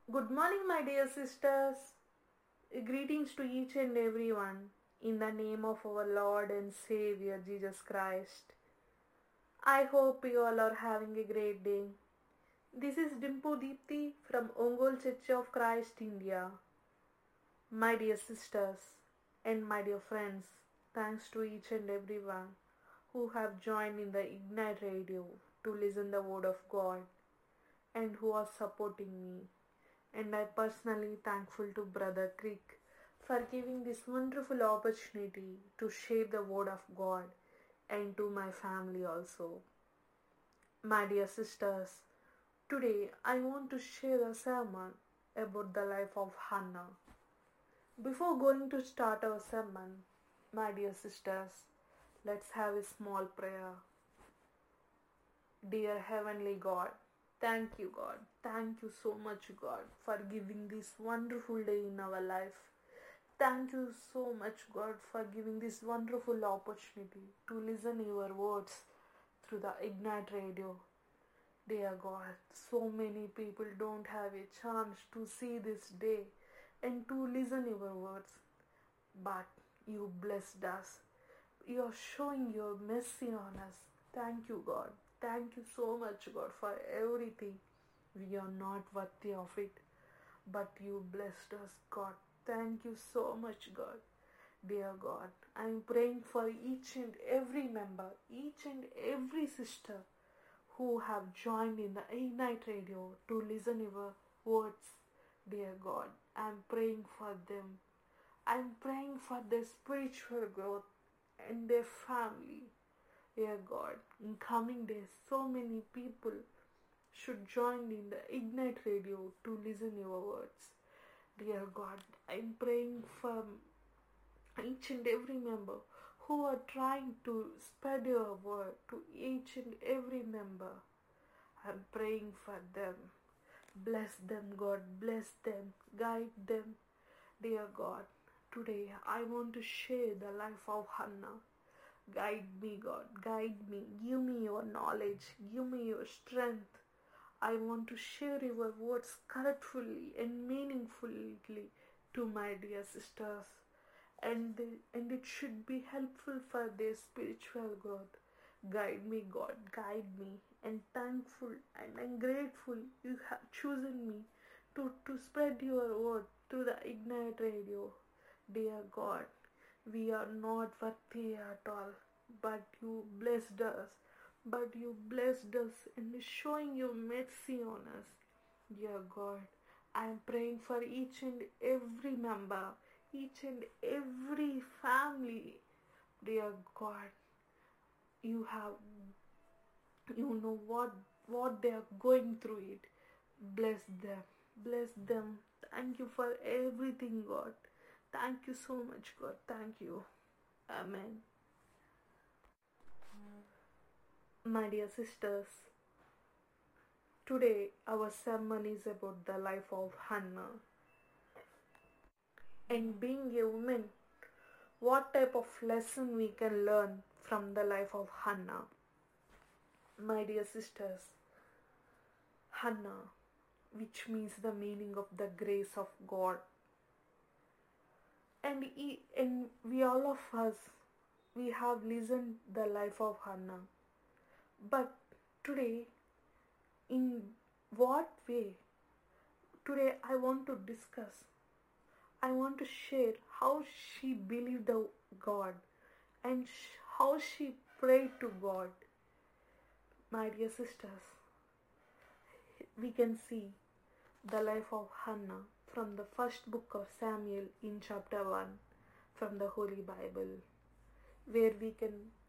Good morning, my dear sisters. Greetings to each and everyone in the name of our Lord and Savior Jesus Christ. I hope you all are having a great day. This is Dimpu Deepthi from Ongole Church of Christ, India. My dear sisters and my dear friends, thanks to each and everyone who have joined in the Ignite Radio to listen the word of God and who are supporting me. And I personally thankful to Brother Crick for giving this wonderful opportunity to share the word of God and to my family also. My dear sisters, today I want to share a sermon about the life of Hannah. Before going to start our sermon, my dear sisters, let's have a small prayer. Dear Heavenly God, thank you, God. Thank you so much, God, for giving this wonderful day in our life. Thank you so much, God, for giving this wonderful opportunity to listen your words through the Ignite Radio. Dear God, so many people don't have a chance to see this day and to listen your words. But you blessed us. You are showing your mercy on us. Thank you, God. Thank you so much, God, for everything. We are not worthy of it, but you blessed us, God. Thank you so much, God. Dear God, I am praying for each and every member, each and every sister who have joined in the Ignite Radio to listen your words. Dear God, I am praying for them. I am praying for their spiritual growth and their family. Dear God, in coming days, so many people should join in the Ignite Radio to listen your words. Dear God, I'm praying for each and every member who are trying to spread your word to each and every member. I'm praying for them. Bless them, God. Bless them. Guide them. Dear God, today I want to share the life of Hannah. Guide me, God. Guide me. Give me your knowledge. Give me your strength. I want to share your words correctfully and meaningfully to my dear sisters. And it should be helpful for their spiritual growth. Guide me, God. Guide me. And thankful and I'm grateful you have chosen me to spread your word through the Ignite Radio. Dear God, we are not worthy at all, but you blessed us. But you blessed us and showing your mercy on us. Dear God, I am praying for each and every member, each and every family. Dear God, you know what they are going through it. Bless them. Bless them. Thank you for everything, God. Thank you so much, God. Thank you. Amen. My dear sisters, today our sermon is about the life of Hannah. And being a woman, what type of lesson we can learn from the life of Hannah? My dear sisters, Hannah, which means the meaning of the grace of God. And we all of us, we have listened the life of Hannah. But today, in what way? Today I want to discuss. I want to share how she believed the God and how she prayed to God. My dear sisters, we can see the life of Hannah from the first book of Samuel in chapter 1 from the Holy Bible, where we can